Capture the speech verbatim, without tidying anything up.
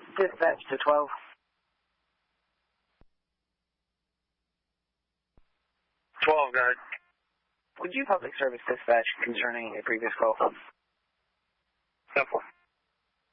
Dispatch to twelve. twelve, guys. Would you public service dispatch concerning a previous call? Simple.